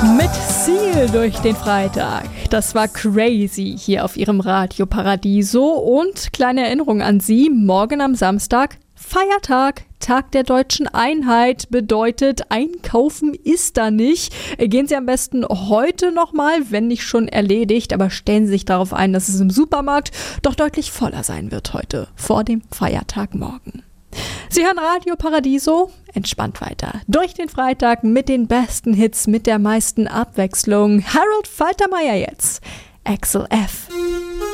Mit Ziel durch den Freitag. Das war crazy hier auf Ihrem Radio Paradiso. Und kleine Erinnerung an Sie, morgen am Samstag Feiertag, Tag der deutschen Einheit, bedeutet einkaufen ist da nicht. Gehen Sie am besten heute nochmal, wenn nicht schon erledigt, aber stellen Sie sich darauf ein, dass es im Supermarkt doch deutlich voller sein wird heute, vor dem Feiertag morgen. Sie hören Radio Paradiso, entspannt weiter. Durch den Freitag mit den besten Hits, mit der meisten Abwechslung. Harold Faltermeier jetzt, Axel F.